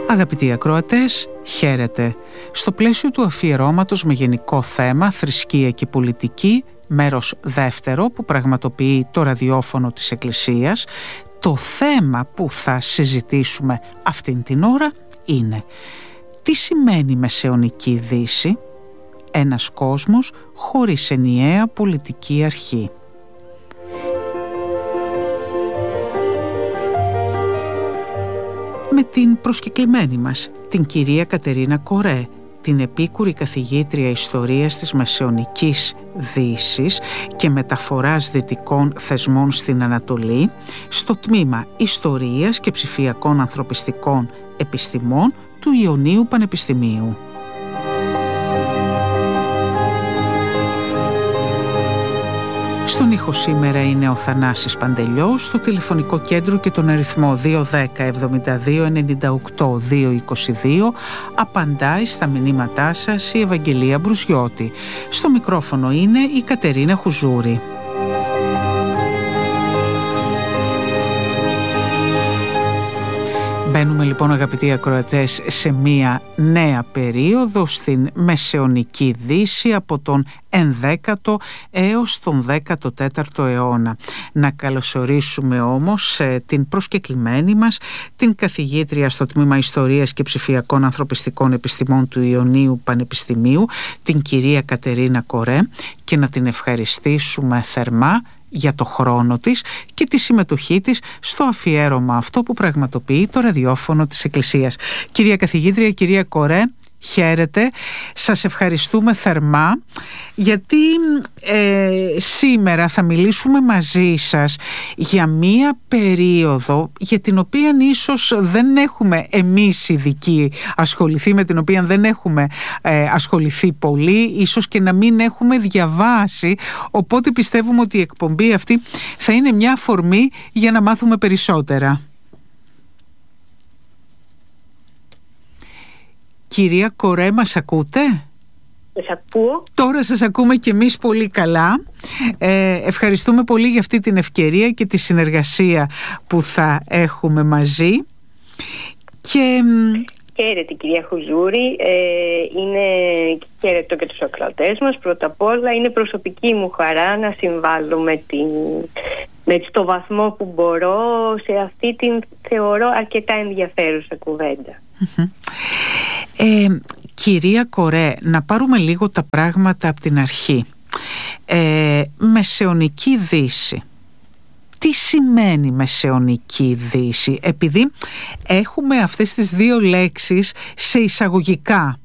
Αγαπητοί ακροατές, χαίρετε. Στο πλαίσιο του αφιερώματος με γενικό θέμα θρησκεία και πολιτική, μέρος δεύτερο που πραγματοποιεί το ραδιόφωνο της Εκκλησίας, το θέμα που θα συζητήσουμε αυτήν την ώρα είναι: τι σημαίνει Μεσαιωνική Δύση, ένας κόσμος χωρίς ενιαία πολιτική αρχή. Με την προσκεκλημένη μας, την κυρία Κατερίνα Κορέ, την επίκουρη καθηγήτρια ιστορίας της Μεσαιωνικής Δύσης και μεταφοράς δυτικών θεσμών στην Ανατολή, στο τμήμα Ιστορίας και Ψηφιακών Ανθρωπιστικών Επιστημών του Ιωνίου Πανεπιστημίου. Στον ήχο σήμερα είναι ο Θανάσης Παντελιός, στο τηλεφωνικό κέντρο και τον αριθμό 210 72 98 222 απαντάει στα μηνύματά σας η Ευαγγελία Μπρουζιώτη. Στο μικρόφωνο είναι η Κατερίνα Χουζούρη. Μπαίνουμε λοιπόν, αγαπητοί ακροατές, σε μία νέα περίοδο στην Μεσαιωνική Δύση από τον 11ο έως τον 14ο αιώνα. Να καλωσορίσουμε όμως την προσκεκλημένη μας, την καθηγήτρια στο τμήμα Ιστορίας και Ψηφιακών Ανθρωπιστικών Επιστημών του Ιωνίου Πανεπιστημίου, την κυρία Κατερίνα Κορέ, και να την ευχαριστήσουμε θερμά για το χρόνο της και τη συμμετοχή της στο αφιέρωμα αυτό που πραγματοποιεί το ραδιόφωνο της Εκκλησίας. Κυρία καθηγήτρια, κυρία Κορέ, χαίρετε. Σας ευχαριστούμε θερμά, γιατί σήμερα θα μιλήσουμε μαζί σας για μία περίοδο για την οποία ίσως δεν έχουμε εμείς ειδικοί ασχοληθεί, με την οποία δεν έχουμε ασχοληθεί πολύ, ίσως και να μην έχουμε διαβάσει, οπότε πιστεύουμε ότι η εκπομπή αυτή θα είναι μια αφορμή για να μάθουμε περισσότερα. Κυρία Κορέ, μας ακούτε? Σας ακούω. Τώρα σας ακούμε και εμείς πολύ καλά. Ευχαριστούμε πολύ για αυτή την ευκαιρία και τη συνεργασία που θα έχουμε μαζί. Και... Χαίρετε κυρία Χουζούρη, χαίρετο και τους ακροατές μας. Πρώτα απ' όλα είναι προσωπική μου χαρά να συμβάλλω στο βαθμό που μπορώ σε αυτή την, θεωρώ, αρκετά ενδιαφέρουσα κουβέντα. Κυρία Κορέ, να πάρουμε λίγο τα πράγματα από την αρχή. Μεσαιωνική Δύση. Τι σημαίνει Μεσαιωνική Δύση? Επειδή έχουμε αυτές τις δύο λέξεις σε εισαγωγικά,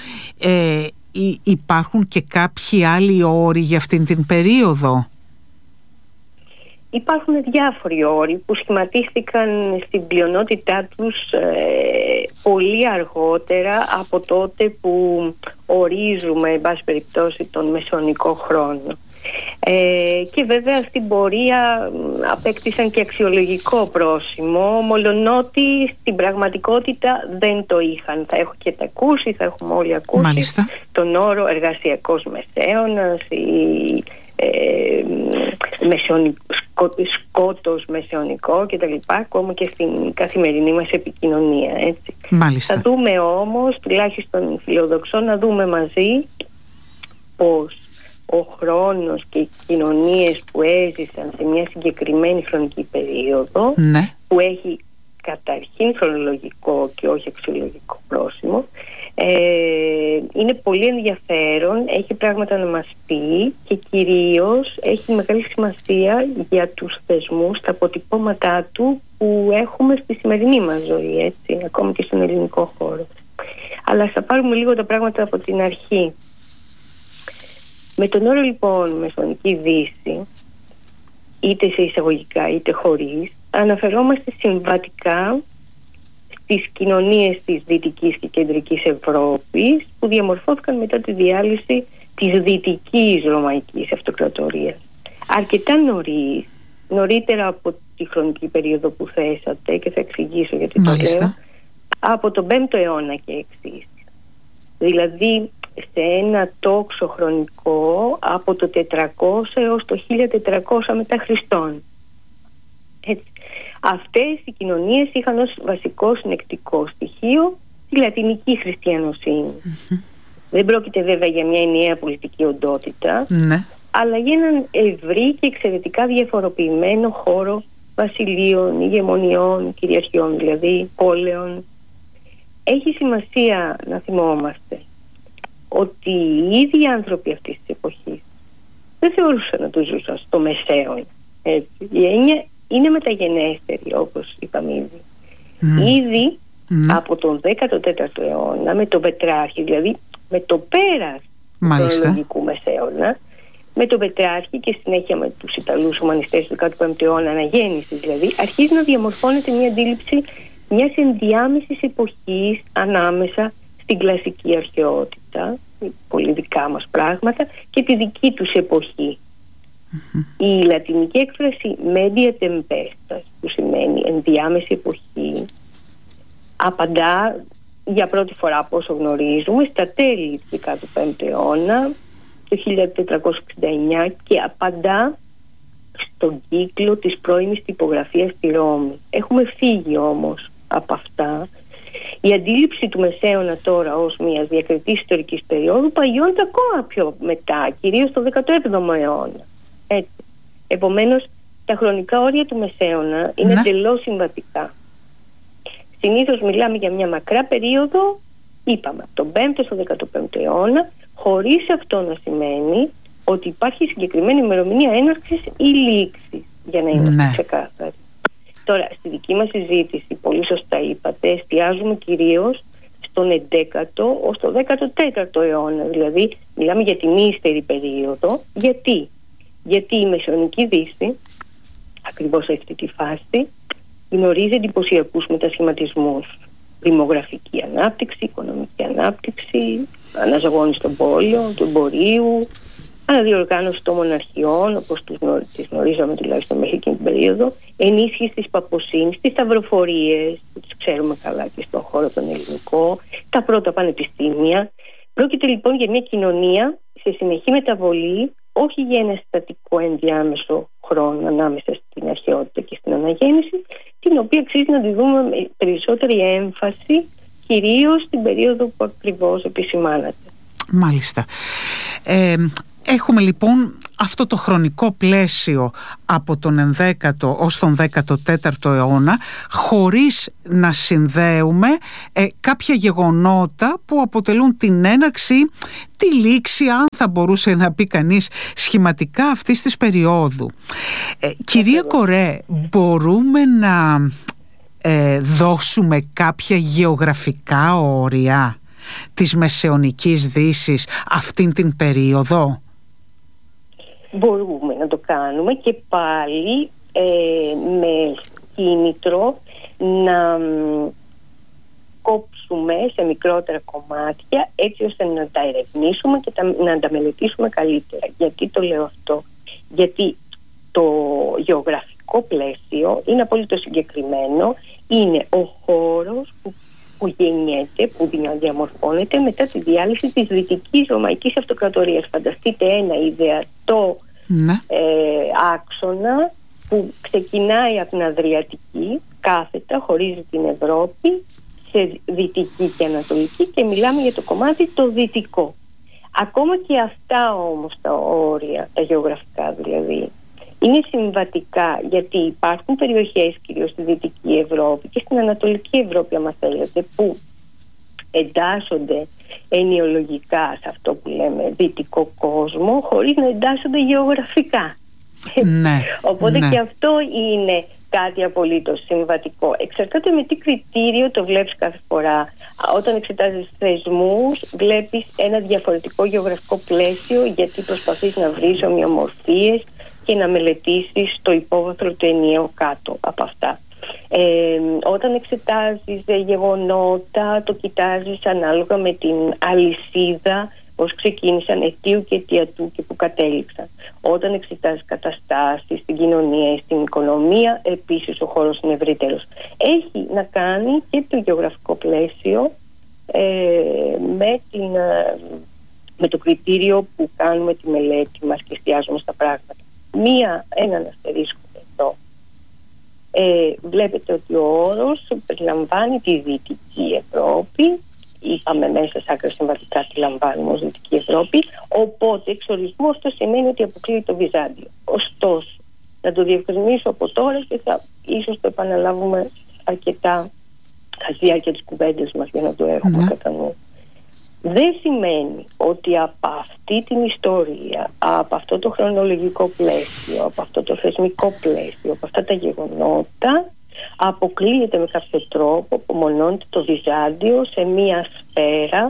υπάρχουν και κάποιοι άλλοι όροι για αυτήν την περίοδο? Υπάρχουν διάφοροι όροι που σχηματίστηκαν στην πλειονότητά τους πολύ αργότερα από τότε που ορίζουμε, εν πάση περιπτώσει, τον μεσαιωνικό χρόνο. Και βέβαια στην πορεία απέκτησαν και αξιολογικό πρόσημο, μολονότι στην πραγματικότητα δεν το είχαν. Θα έχετε ακούσει, θα έχουμε όλοι ακούσει, μάλιστα, τον όρο εργασιακός μεσαίωνας ή σκότος μεσαιωνικό και τα λοιπά, ακόμα και στην καθημερινή μας επικοινωνία, έτσι. Μάλιστα. Θα δούμε όμως, τουλάχιστον φιλοδοξώ, να δούμε μαζί πως ο χρόνος και οι κοινωνίες που έζησαν σε μια συγκεκριμένη χρονική περίοδο, ναι, που έχει καταρχήν χρονολογικό και όχι αξιολογικό πρόσημο, είναι πολύ ενδιαφέρον, έχει πράγματα να μας πει και κυρίως έχει μεγάλη σημασία για τους θεσμούς, τα αποτυπώματά του που έχουμε στη σημερινή μας ζωή, έτσι, ακόμη και στον ελληνικό χώρο. Αλλά θα πάρουμε λίγο τα πράγματα από την αρχή. Με τον όρο λοιπόν Μεσαιωνική Δύση, είτε σε εισαγωγικά είτε χωρίς, αναφερόμαστε συμβατικά στις κοινωνίες της Δυτικής και Κεντρικής Ευρώπης που διαμορφώθηκαν μετά τη διάλυση της Δυτικής Ρωμαϊκής Αυτοκρατορίας. Αρκετά νωρίτερα από τη χρονική περίοδο που θέσατε, και θα εξηγήσω γιατί το λέω, από τον 5ο αιώνα και εξής. Δηλαδή σε ένα τόξο χρονικό από το 400 έως το 1400 μετά Χριστόν. Έτσι. Αυτές οι κοινωνίες είχαν ως βασικό συνεκτικό στοιχείο τη λατινική χριστιανοσύνη. Δεν πρόκειται βέβαια για μια ενιαία πολιτική οντότητα, αλλά για έναν ευρύ και εξαιρετικά διαφοροποιημένο χώρο βασιλείων, ηγεμονιών, κυριαρχιών, δηλαδή πόλεων. Έχει σημασία να θυμόμαστε ότι οι ίδιοι άνθρωποι αυτής της εποχής δεν θεωρούσαν να τους ζούσαν στο μεσαίωνα. Η έννοια είναι μεταγενέστερη, όπως είπαμε ήδη. Ήδη από τον 14ο αιώνα, με τον Πετράρχη, δηλαδή με το πέρας του χρονολογικού μεσαίωνα, με τον Πετράρχη και συνέχεια με τους Ιταλούς ουμανιστές του 15ου αιώνα, αναγέννησης δηλαδή, αρχίζει να διαμορφώνεται μια αντίληψη μιας ενδιάμεσης εποχής ανάμεσα στην κλασική αρχαιότητα, πολύ δικά μας πράγματα, και τη δική τους εποχή. Η λατινική έκφραση media tempestas, που σημαίνει ενδιάμεση εποχή, απαντά για πρώτη φορά, από όσο γνωρίζουμε, στα τέλη του 15ου αιώνα, το 1469, και απαντά στον κύκλο της πρώιμης τυπογραφίας στη Ρώμη. Έχουμε φύγει όμως από αυτά. Η αντίληψη του μεσαίωνα τώρα ως μιας διακριτής ιστορικής περίοδου παγιώνεται ακόμα πιο μετά, κυρίως το 17ο αιώνα. Έτσι. Επομένως, τα χρονικά όρια του μεσαίωνα είναι εντελώς συμβατικά. Συνήθως μιλάμε για μια μακρά περίοδο, είπαμε, από τον 5ο στο 15ο αιώνα, χωρίς αυτό να σημαίνει ότι υπάρχει συγκεκριμένη ημερομηνία έναρξης ή λήξης, για να είμαστε ξεκάθαροι. Τώρα, στη δική μας συζήτηση, πολύ σωστά είπατε, εστιάζουμε κυρίως στον 11ο ως το 14ο αιώνα, δηλαδή μιλάμε για την ύστερη περίοδο. Γιατί η Μεσαιωνική Δύση, ακριβώς σε αυτή τη φάση, γνωρίζει εντυπωσιακούς μετασχηματισμούς. Δημογραφική ανάπτυξη, οικονομική ανάπτυξη, αναζωογόνηση των πόλεων, του εμπορίου, αναδιοργάνωση των μοναρχιών, όπως τις γνωρίζαμε τουλάχιστον μέχρι εκείνη την περίοδο, ενίσχυση της παπωσύνης, τις σταυροφορίες, που τις ξέρουμε καλά και στον χώρο τον ελληνικό, τα πρώτα πανεπιστήμια. Πρόκειται λοιπόν για μια κοινωνία σε συνεχή μεταβολή, όχι για ένα στατικό ενδιάμεσο χρόνο ανάμεσα στην αρχαιότητα και στην αναγέννηση, την οποία αξίζει να τη δούμε με περισσότερη έμφαση, κυρίως στην περίοδο που ακριβώς επισημάνατε. Μάλιστα. Έχουμε λοιπόν αυτό το χρονικό πλαίσιο από τον 11ο ως τον 14ο αιώνα, χωρίς να συνδέουμε κάποια γεγονότα που αποτελούν την έναρξη, τη λήξη, αν θα μπορούσε να πει κανείς σχηματικά, αυτής της περίοδου. Κυρία Κορέ, μπορούμε να δώσουμε κάποια γεωγραφικά όρια της Μεσαιωνικής Δύσης αυτήν την περίοδο? Μπορούμε να το κάνουμε, και πάλι με κίνητρο να κόψουμε σε μικρότερα κομμάτια, έτσι ώστε να τα ερευνήσουμε και να τα μελετήσουμε καλύτερα. Γιατί το λέω αυτό? Γιατί το γεωγραφικό πλαίσιο είναι απόλυτο συγκεκριμένο. Είναι ο χώρος που γεννιέται, που διαμορφώνεται μετά τη διάλυση της Δυτικής Ρωμαϊκής Αυτοκρατορίας. Φανταστείτε ένα ιδεατό άξονα που ξεκινάει από την Αδριατική, κάθετα, χωρίζει την Ευρώπη σε δυτική και ανατολική, και μιλάμε για το κομμάτι το δυτικό. Ακόμα και αυτά όμως τα όρια, τα γεωγραφικά δηλαδή, είναι συμβατικά, γιατί υπάρχουν περιοχές, κυρίως στη Δυτική Ευρώπη και στην Ανατολική Ευρώπη, άμα θέλετε, που εντάσσονται ενιολογικά σε αυτό που λέμε δυτικό κόσμο, χωρίς να εντάσσονται γεωγραφικά. Οπότε και αυτό είναι κάτι απολύτως συμβατικό. Εξαρτάται με τι κριτήριο το βλέπεις κάθε φορά. Όταν εξετάζεις θεσμούς, βλέπεις ένα διαφορετικό γεωγραφικό πλαίσιο, γιατί προσπαθείς να βρεις ομοιομορφίες και να μελετήσεις το υπόβαθρο του ενιαίου κάτω από αυτά. Όταν εξετάζεις γεγονότα, το κοιτάζεις ανάλογα με την αλυσίδα, πώς ξεκίνησαν, αιτίου και αιτιατού και που κατέληξαν. Όταν εξετάζεις καταστάσεις στην κοινωνία ή στην οικονομία, επίσης ο χώρος είναι ευρύτερος. Έχει να κάνει και το γεωγραφικό πλαίσιο με το κριτήριο που κάνουμε τη μελέτη μας και εστιάζουμε στα πράγματα. Έναν αστερίσκο εδώ. Βλέπετε ότι ο όρος περιλαμβάνει τη Δυτική Ευρώπη. Είπαμε μέσα σε άκρα συμβατικά τι λαμβάνουμε ως Δυτική Ευρώπη. Οπότε εξορισμό αυτό σημαίνει ότι αποκλείει το Βυζάντιο. Ωστόσο, να το διευκρινίσω από τώρα και ίσως το επαναλάβουμε αρκετά στη διάρκεια της κουβέντας μας για να το έχουμε κατά νου. Δεν σημαίνει ότι από αυτή την ιστορία, από αυτό το χρονολογικό πλαίσιο, από αυτό το θεσμικό πλαίσιο, από αυτά τα γεγονότα, αποκλείεται με κάποιο τρόπο, απομονώνεται το Βυζάντιο σε μία σφαίρα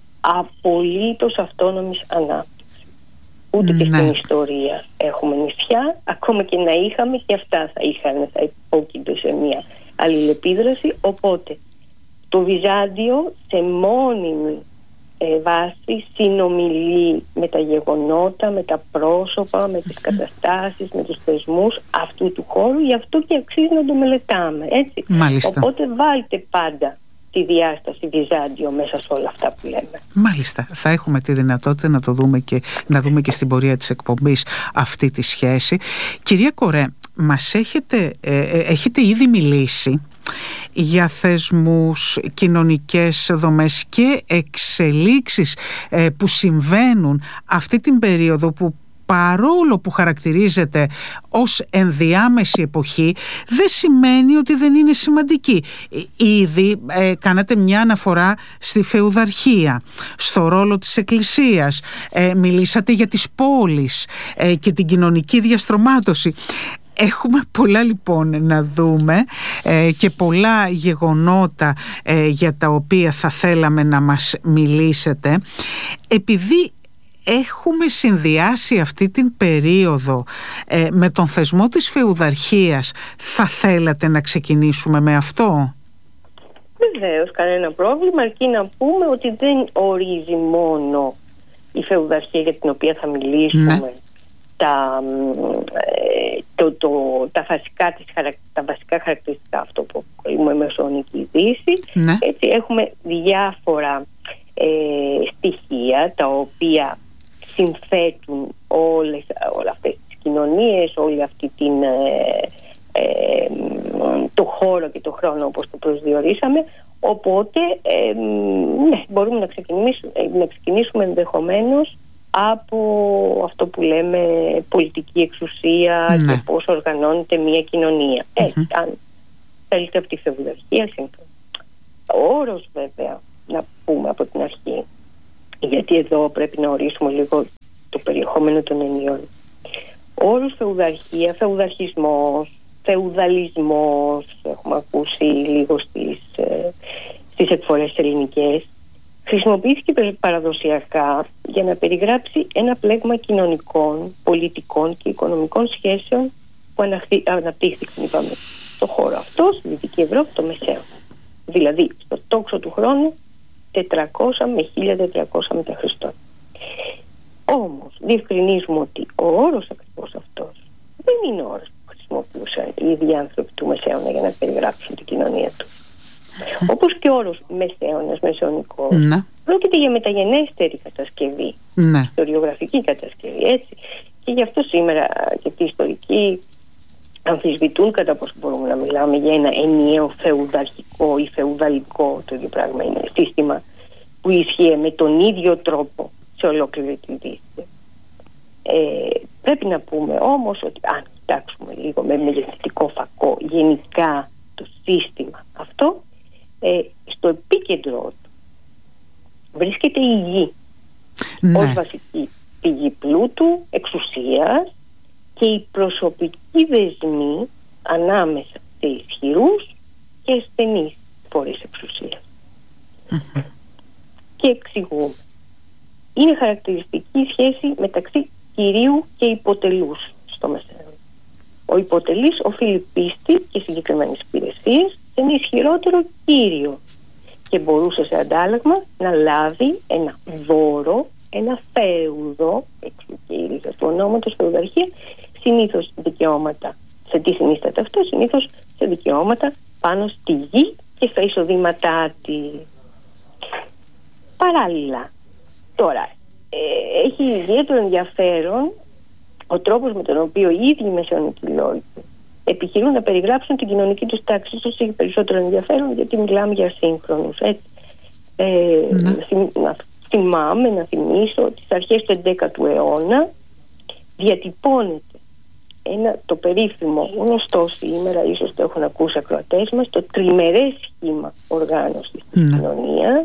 απολύτως αυτόνομης ανάπτυξης. Ούτε και στην ιστορία έχουμε νησιά, ακόμα και να είχαμε, και αυτά θα υπόκεινται σε μία αλληλεπίδραση. Οπότε το Βυζάντιο σε μόνιμη βάση συνομιλεί με τα γεγονότα, με τα πρόσωπα, με τις καταστάσεις, με τους θεσμούς αυτού του χώρου. Γι' αυτό και αξίζει να το μελετάμε, έτσι. Μάλιστα. Οπότε βάλτε πάντα τη διάσταση Βυζάντιο μέσα σε όλα αυτά που λέμε. Μάλιστα. Θα έχουμε τη δυνατότητα να το δούμε και να δούμε και στην πορεία της εκπομπής αυτή τη σχέση. Κυρία Κορέ, μας έχετε ήδη μιλήσει για θεσμούς, κοινωνικές δομές και εξελίξεις που συμβαίνουν αυτή την περίοδο, που παρόλο που χαρακτηρίζεται ως ενδιάμεση εποχή, δεν σημαίνει ότι δεν είναι σημαντική. Ήδη κάνατε μια αναφορά στη φεουδαρχία, στο ρόλο της Εκκλησίας, μιλήσατε για τις πόλεις και την κοινωνική διαστρωμάτωση. Έχουμε πολλά λοιπόν να δούμε και πολλά γεγονότα για τα οποία θα θέλαμε να μας μιλήσετε. Επειδή έχουμε συνδυάσει αυτή την περίοδο με τον θεσμό της φεουδαρχίας, θα θέλατε να ξεκινήσουμε με αυτό? Βεβαίως, κανένα πρόβλημα, αρκεί να πούμε ότι δεν ορίζει μόνο η φεουδαρχία για την οποία θα μιλήσουμε τα βασικά χαρακτηριστικά, αυτό που αποκαλούμε Μεσαιωνική Δύση. Έτσι, έχουμε διάφορα στοιχεία τα οποία συνθέτουν όλα αυτές τις κοινωνίες, όλη αυτή το χώρο και το χρόνο όπως το προσδιορίσαμε. Οπότε μπορούμε να ξεκινήσουμε ενδεχομένως από αυτό που λέμε πολιτική εξουσία και πώς οργανώνεται μια κοινωνία. Αν θέλετε από τη φεουδαρχία, ο όρος βέβαια, να πούμε από την αρχή, γιατί εδώ πρέπει να ορίσουμε λίγο το περιεχόμενο των ενιών. Ο όρος φεουδαρχία, φεουδαρχισμός, φεουδαλισμός, έχουμε ακούσει λίγο στις εκφορές ελληνικές, χρησιμοποιήθηκε παραδοσιακά για να περιγράψει ένα πλέγμα κοινωνικών, πολιτικών και οικονομικών σχέσεων που αναπτύχθηκαν, είπαμε, στο χώρο αυτό, στη Δυτική Ευρώπη, το Μεσαίωνα. Δηλαδή, στο τόξο του χρόνου 400 με 1400 μετά Χριστόν. Όμως, διευκρινίζουμε ότι ο όρος ακριβώς αυτός δεν είναι ο όρος που χρησιμοποιούσαν οι ίδιοι άνθρωποι του Μεσαίωνα για να περιγράψουν την κοινωνία του. Όπως και ο όρος Μεσαίωνας, Μεσαιωνικός, πρόκειται για μεταγενέστερη κατασκευή, ιστοριογραφική κατασκευή, έτσι. Και γι' αυτό σήμερα και οι ιστορικοί αμφισβητούν κατά πόσο μπορούμε να μιλάμε για ένα ενιαίο φεουδαρχικό ή φεουδαλικό, το ίδιο πράγμα είναι, σύστημα που ισχύει με τον ίδιο τρόπο σε ολόκληρη τη Δύση. Πρέπει να πούμε όμως ότι αν κοιτάξουμε λίγο με μελετητικό φακό γενικά το σύστημα αυτό, στο επίκεντρο του βρίσκεται η γη ως βασική πηγή πλούτου, εξουσίας και οι προσωπικοί δεσμοί ανάμεσα σε ισχυρούς και στενείς φορείς εξουσίας. Και εξηγούμε. Είναι χαρακτηριστική η σχέση μεταξύ κυρίου και υποτελούς στο Μεσαίωνα. Ο υποτελής οφείλει πίστη και συγκεκριμένες υπηρεσίες σε ένα ισχυρότερο κύριο και μπορούσε σε αντάλλαγμα να λάβει ένα δώρο, ένα φέουδο, εξού και η ρίζα του ονόματος φεουδαρχία, συνήθως δικαιώματα. Σε τι συνίσταται αυτό? Συνήθως σε δικαιώματα πάνω στη γη και στα εισοδήματά τη. Παράλληλα, τώρα, έχει ιδιαίτερο ενδιαφέρον ο τρόπος με τον οποίο οι ίδιοι μεσαιωνικοί λόγοι επιχειρούν να περιγράψουν την κοινωνική τους τάξη. Ίσως έχει περισσότερο ενδιαφέρον, γιατί μιλάμε για σύγχρονους. Να θυμίσω ότι στις αρχές του 11ου αιώνα διατυπώνεται το περίφημο, γνωστό σήμερα, ίσως το έχουν ακούσει ακροατές μας, το τριμερές σχήμα οργάνωσης της κοινωνίας,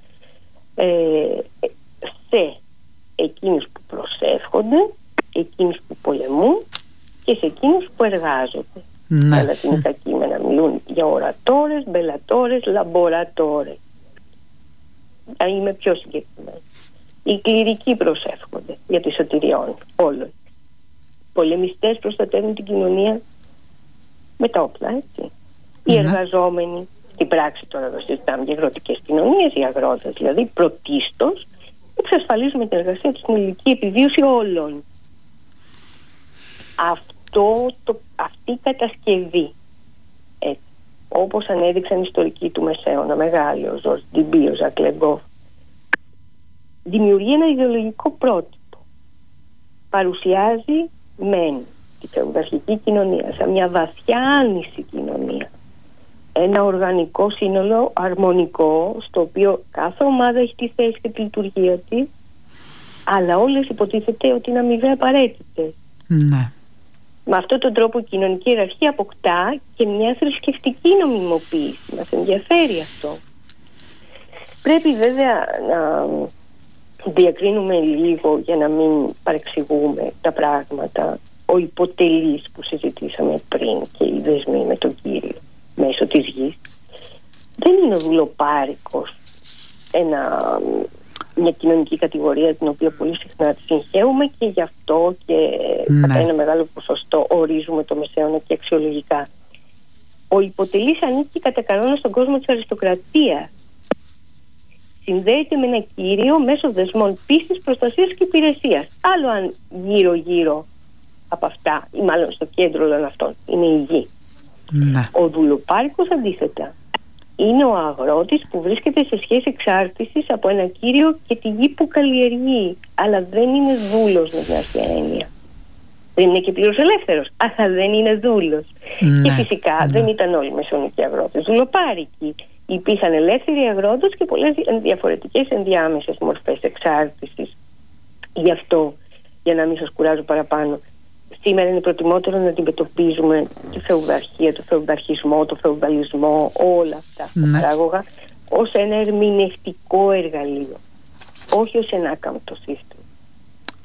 σε εκείνους που προσεύχονται, εκείνους που πολεμούν και σε εκείνους που εργάζονται. Τα λατινικά κείμενα μιλούν για ορατόρες, μπελατόρες, λαμποράτόρες. Θα είμαι πιο συγκεκριμένη. Οι κληρικοί προσεύχονται για τη σωτηριών όλων. Οι πολεμιστές προστατεύουν την κοινωνία με τα όπλα, έτσι. Οι εργαζόμενοι, στην πράξη τώρα εδώ συζητάμε για αγροτικές κοινωνίες, οι αγρότες δηλαδή, πρωτίστως εξασφαλίζουμε την εργασία τους στην ηλική επιβίωση όλων. Αυτή η κατασκευή, όπως ανέδειξαν οι ιστορικοί του Μεσαίωνα, μεγάλοι, ο Ζορς Ντιμπί, ο Ζακ Λεγκόφ, δημιουργεί ένα ιδεολογικό πρότυπο. Παρουσιάζει τη φεουδαρχική κοινωνία σαν μια βαθιά άνηση κοινωνία. Ένα οργανικό σύνολο αρμονικό, στο οποίο κάθε ομάδα έχει τη θέση και τη λειτουργία της, αλλά όλες υποτίθεται ότι είναι αμοιβαία απαραίτητες. Ναι. Με αυτόν τον τρόπο η κοινωνική ιεραρχία αποκτά και μια θρησκευτική νομιμοποίηση. Μας ενδιαφέρει αυτό. Πρέπει βέβαια να διακρίνουμε λίγο, για να μην παρεξηγούμε τα πράγματα. Ο υποτελής που συζητήσαμε πριν και οι δεσμοί με τον Κύριο μέσω της γης δεν είναι ο δουλοπάρικος, μια κοινωνική κατηγορία την οποία πολύ συχνά τη συγχαίουμε και γι' αυτό και κατά ένα μεγάλο ποσοστό ορίζουμε το Μεσαίωνα και αξιολογικά. Ο υποτελής ανήκει κατά κανόνα στον κόσμο της αριστοκρατίας. Συνδέεται με ένα κύριο μέσω δεσμών πίστης, προστασίας και υπηρεσίας. Άλλο αν γύρω-γύρω από αυτά, ή μάλλον στο κέντρο όλων αυτών, είναι η γη. Ο δουλοπάρικος αντίθετα είναι ο αγρότης που βρίσκεται σε σχέση εξάρτησης από ένα κύριο και τη γη που καλλιεργεί, αλλά δεν είναι δούλος με την αρχαία έννοια. Δεν είναι και πλήρως ελεύθερος, αλλά δεν είναι δούλος. Και φυσικά δεν ήταν όλοι μεσαιωνικοί αγρότες δουλοπάρικοι. Υπήρχαν ελεύθεροι αγρότες και πολλές διαφορετικές ενδιάμεσες μορφές εξάρτησης. Γι' αυτό, για να μην σας κουράζω παραπάνω, σήμερα είναι προτιμότερο να αντιμετωπίζουμε τη φεουδαρχία, το φεουδαρχισμό, το φεουδαλισμό, όλα αυτά τα παράγωγα ως ένα ερμηνευτικό εργαλείο, όχι ως ένα άκαμπτο σύστημα.